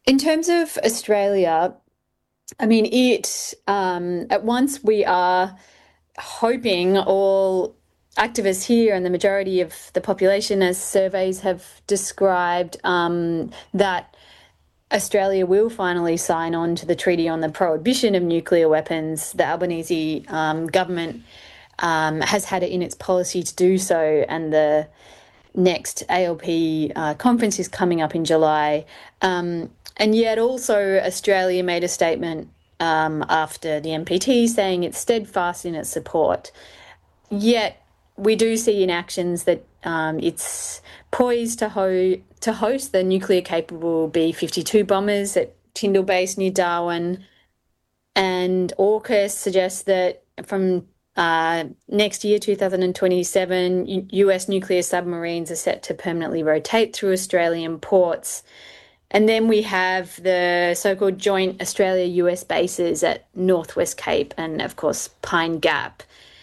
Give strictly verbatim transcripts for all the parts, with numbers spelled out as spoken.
In terms of Australia, I mean, it um, at once we are hoping all activists here and the majority of the population, as surveys have described, um, that Australia will finally sign on to the Treaty on the Prohibition of Nuclear Weapons. The Albanese um, government um, has had it in its policy to do so, and the next A L P uh, conference is coming up in July. Um, and yet also Australia made a statement um, after the N P T saying it's steadfast in its support. Yet we do see in actions that um, it's poised to, ho- to host the nuclear-capable B fifty-two bombers at Tyndall Base near Darwin. And AUKUS suggests that from uh, next year, two thousand twenty-seven, U- US nuclear submarines are set to permanently rotate through Australian ports. And then we have the so-called joint Australia-U S bases at Northwest Cape and, of course, Pine Gap.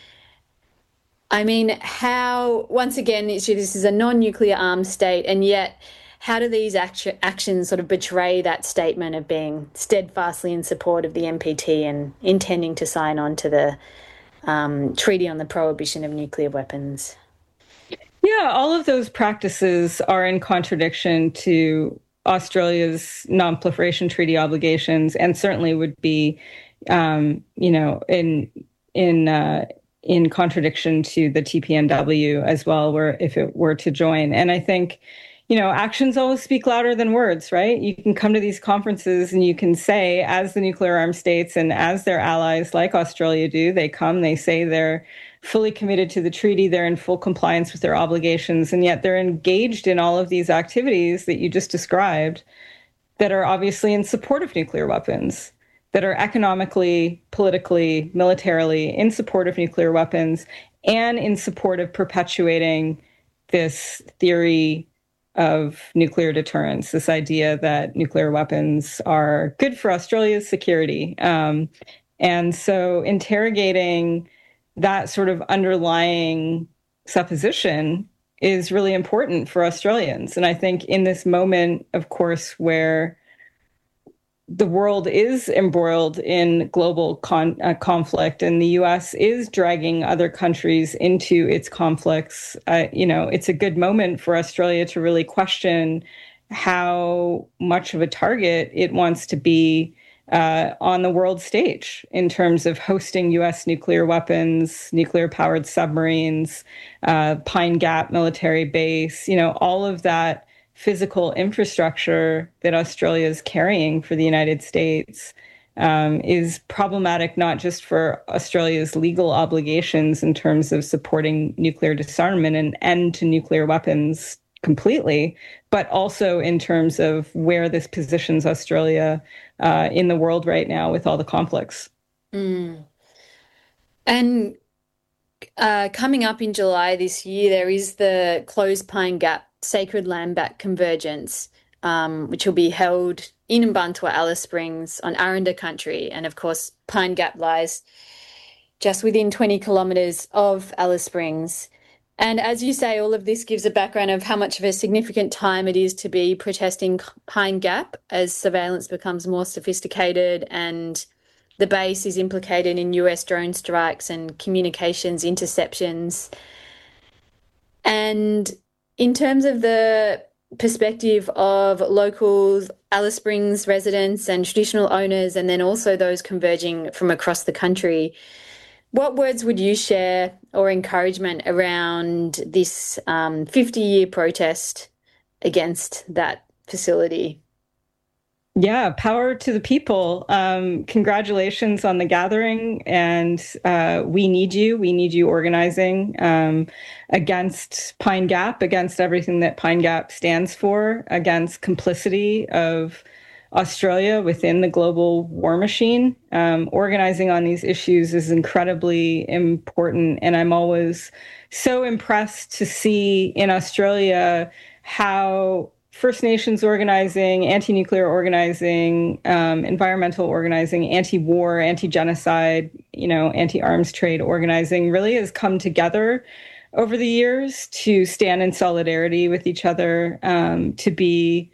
I mean, how, once again, this is a non-nuclear armed state, and yet how do these act- actions sort of betray that statement of being steadfastly in support of the N P T and intending to sign on to the um, Treaty on the Prohibition of Nuclear Weapons? Yeah, all of those practices are in contradiction to Australia's non-proliferation treaty obligations, and certainly would be, um, you know, in in uh, in contradiction to the T P N W as well, where if it were to join. And I think, you know, actions always speak louder than words, right? You can come to these conferences and you can say, as the nuclear armed states and as their allies like Australia do, they come, they say they're fully committed to the treaty, they're in full compliance with their obligations, and yet they're engaged in all of these activities that you just described that are obviously in support of nuclear weapons, that are economically, politically, militarily in support of nuclear weapons, and in support of perpetuating this theory of nuclear deterrence, this idea that nuclear weapons are good for Australia's security. Um, and so interrogating that sort of underlying supposition is really important for Australians. And I think in this moment, of course, where the world is embroiled in global con- uh, conflict, and the U S is dragging other countries into its conflicts, uh, you know, it's a good moment for Australia to really question how much of a target it wants to be uh, on the world stage in terms of hosting U S nuclear weapons, nuclear-powered submarines, uh, Pine Gap military base, you know, all of that physical infrastructure that Australia is carrying for the United States um, is problematic, not just for Australia's legal obligations in terms of supporting nuclear disarmament and end to nuclear weapons completely, but also in terms of where this positions Australia uh, in the world right now with all the conflicts. Mm. And uh, coming up in July this year, there is the Closed Pine Gap Sacred Land Back Convergence, um, which will be held in Mparntwe, Alice Springs on Aranda country. And of course, Pine Gap lies just within twenty kilometres of Alice Springs. And as you say, all of this gives a background of how much of a significant time it is to be protesting Pine Gap as surveillance becomes more sophisticated and the base is implicated in U S drone strikes and communications interceptions. And in terms of the perspective of locals, Alice Springs residents and traditional owners, and then also those converging from across the country, what words would you share or encouragement around this um, fifty-year protest against that facility? Yeah, power to the people. Um, congratulations on the gathering. And uh, we need you. We need you organizing um, against Pine Gap, against everything that Pine Gap stands for, against complicity of Australia within the global war machine. Um, organizing on these issues is incredibly important. And I'm always so impressed to see in Australia how First Nations organizing, anti-nuclear organizing, um, environmental organizing, anti-war, anti-genocide, you know, anti-arms trade organizing really has come together over the years to stand in solidarity with each other, um, to be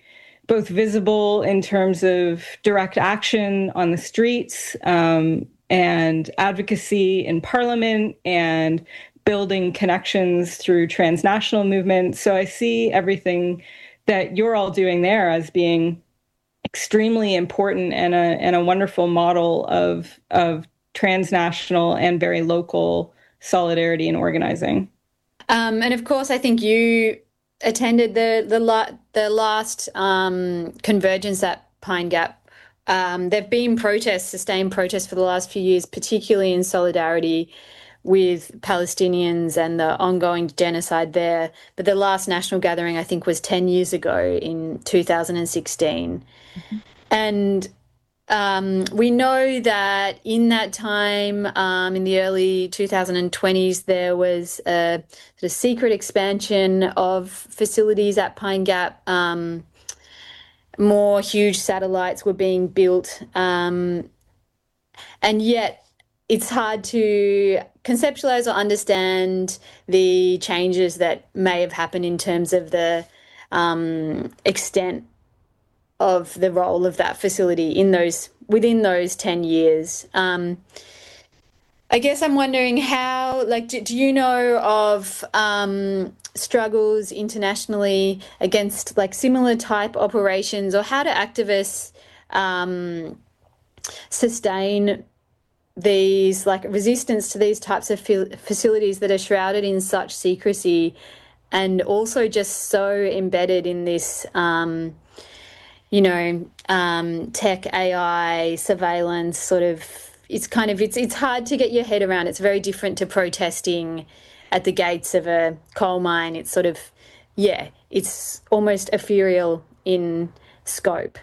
both visible in terms of direct action on the streets, um, and advocacy in parliament, and building connections through transnational movements. So I see everything that you're all doing there as being extremely important and a and a wonderful model of of transnational and very local solidarity and organizing. Um, and of course, I think you attended the the, la the last um, convergence at Pine Gap. Um, there have been protests, sustained protests for the last few years, particularly in solidarity with Palestinians and the ongoing genocide there. But the last national gathering, I think, was ten years ago in two thousand sixteen. Mm-hmm. And um, we know that in that time, um, in the early twenty twenties, there was a sort of secret expansion of facilities at Pine Gap. Um, more huge satellites were being built. Um, and yet it's hard to conceptualize or understand the changes that may have happened in terms of the um, extent of the role of that facility in those within those ten years. Um, I guess I'm wondering how, like, do, do you know of um, struggles internationally against like similar type operations, or how do activists um, sustain these like resistance to these types of facilities that are shrouded in such secrecy and also just so embedded in this, um, you know, um, tech, A I, surveillance sort of. It's kind of, it's it's hard to get your head around. It's very different to protesting at the gates of a coal mine. It's sort of, yeah, it's almost ethereal in scope.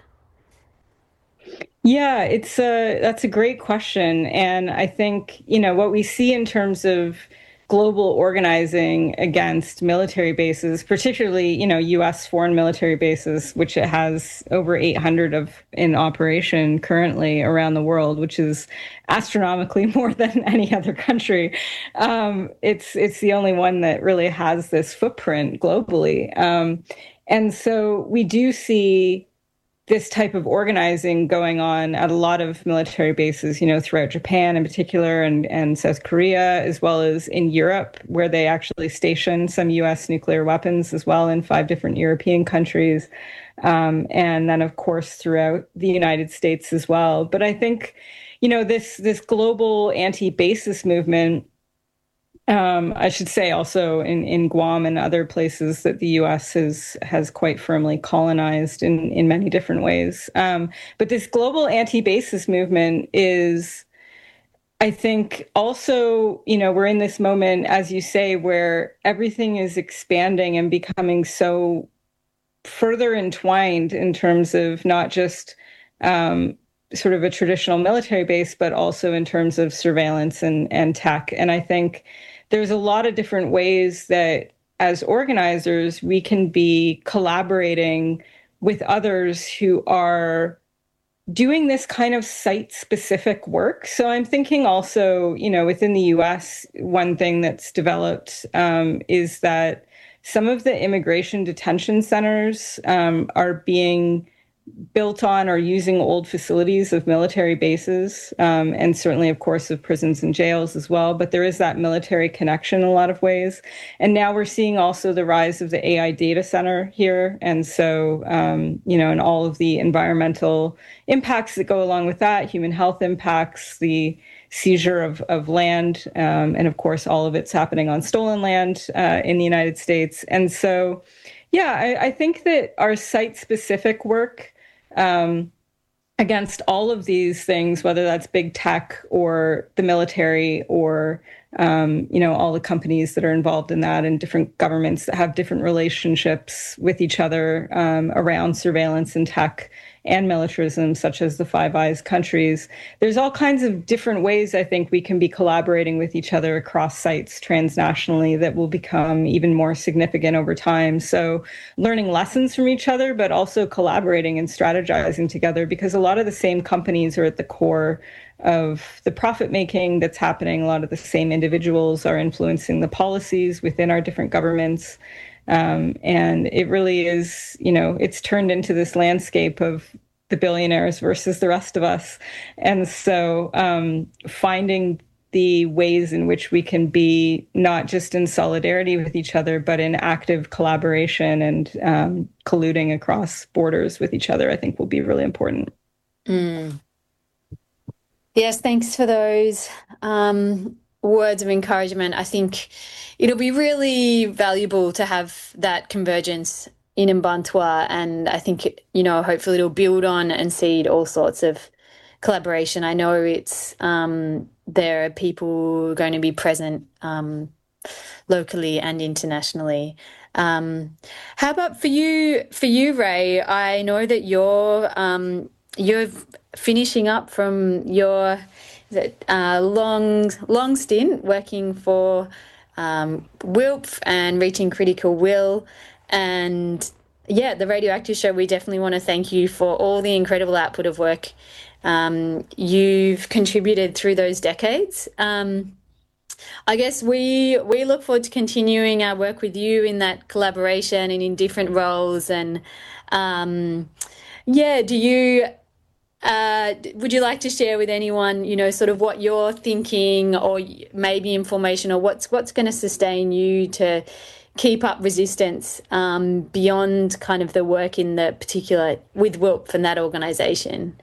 Yeah, it's a, that's a great question. And I think, you know, what we see in terms of global organizing against military bases, particularly, you know, U S foreign military bases, which it has over eight hundred of in operation currently around the world, which is astronomically more than any other country. Um, it's it's the only one that really has this footprint globally. Um, and so we do see this type of organizing going on at a lot of military bases, you know, throughout Japan in particular, and, and South Korea, as well as in Europe, where they actually station some U S nuclear weapons as well in five different European countries. Um, and then, of course, throughout the United States as well. But I think, you know, this, this global anti-basis movement, Um, I should say also in, in Guam and other places that the U S has has quite firmly colonized in, in many different ways. Um, but this global anti-basis movement is, I think, also, you know, we're in this moment, as you say, where everything is expanding and becoming so further entwined in terms of not just um, sort of a traditional military base, but also in terms of surveillance and, and tech. And I think there's a lot of different ways that as organizers, we can be collaborating with others who are doing this kind of site-specific work. So I'm thinking also, you know, within the U S, one thing that's developed um, is that some of the immigration detention centers um, are being built on or using old facilities of military bases, um, and certainly, of course, of prisons and jails as well. But there is that military connection in a lot of ways. And now we're seeing also the rise of the A I data center here. And so, um, you know, and all of the environmental impacts that go along with that, human health impacts, the seizure of, of land, um, and of course, all of it's happening on stolen land uh, in the United States. And so, yeah, I, I think that our site-specific work Um, against all of these things, whether that's big tech or the military or, um, you know, all the companies that are involved in that and different governments that have different relationships with each other um, around surveillance and tech and militarism, such as the Five Eyes countries. There's all kinds of different ways I think we can be collaborating with each other across sites transnationally that will become even more significant over time. So learning lessons from each other, but also collaborating and strategizing together, because a lot of the same companies are at the core of the profit making that's happening. A lot of the same individuals are influencing the policies within our different governments. Um, and it really is, you know, it's turned into this landscape of the billionaires versus the rest of us. And so um, finding the ways in which we can be not just in solidarity with each other, but in active collaboration and um, colluding across borders with each other, I think will be really important. Mm. Yes, thanks for those um, words of encouragement. I think it'll be really valuable to have that convergence in Mparntwe, and I think, you know, hopefully it'll build on and seed all sorts of collaboration. I know it's um, there are people going to be present um, locally and internationally. Um, how about for you, for you, Ray? I know that you're um, you're finishing up from your uh, long long stint working for um, W I L P and Reaching Critical Will. And yeah, the Radioactive Show, we definitely want to thank you for all the incredible output of work um, you've contributed through those decades. Um, I guess we we look forward to continuing our work with you in that collaboration and in different roles. And um, yeah, do you uh, would you like to share with anyone, you know, sort of what you're thinking, or maybe information, or what's what's going to sustain you to keep up resistance um, beyond kind of the work in the particular with W I L P and that organisation?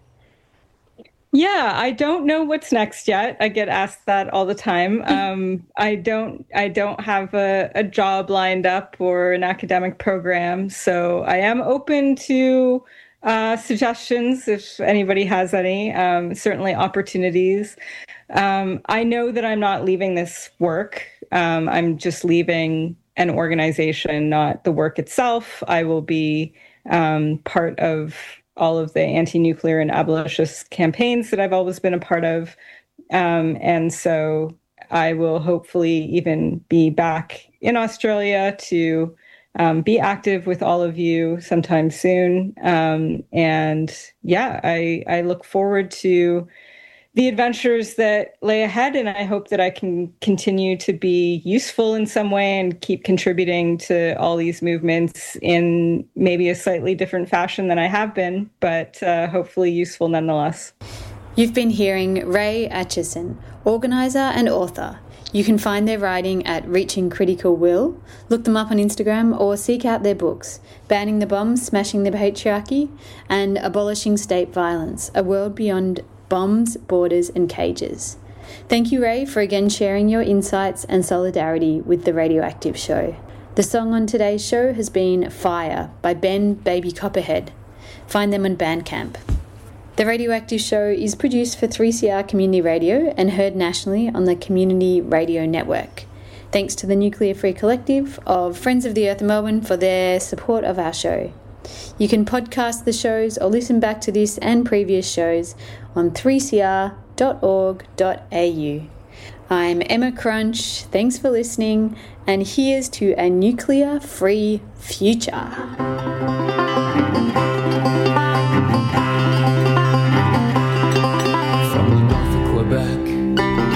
Yeah, I don't know what's next yet. I get asked that all the time. Um, I don't. I don't have a, a job lined up or an academic program, so I am open to uh, suggestions if anybody has any. Um, certainly, opportunities. Um, I know that I'm not leaving this work. Um, I'm just leaving an organization, not the work itself. I will be um, part of all of the anti-nuclear and abolitionist campaigns that I've always been a part of. Um, and so I will hopefully even be back in Australia to um, be active with all of you sometime soon. Um, and yeah, I, I look forward to the adventures that lay ahead, and I hope that I can continue to be useful in some way and keep contributing to all these movements in maybe a slightly different fashion than I have been, but uh, hopefully useful nonetheless. You've been hearing Ray Acheson, organiser and author. You can find their writing at Reaching Critical Will, look them up on Instagram, or seek out their books, Banning the Bombs, Smashing the Patriarchy, and Abolishing State Violence, A World Beyond Bombs, Borders and Cages. Thank you, Ray, for again sharing your insights and solidarity with the Radioactive Show. The song on today's show has been Fire by Ben Baby Copperhead. Find them on Bandcamp. The Radioactive Show is produced for three C R Community Radio and heard nationally on the Community Radio Network. Thanks to the Nuclear Free Collective of Friends of the Earth Melbourne for their support of our show. You can podcast the shows or listen back to this and previous shows on three c r dot org dot a u. I'm Emma Crunch, thanks for listening, and here's to a nuclear-free future.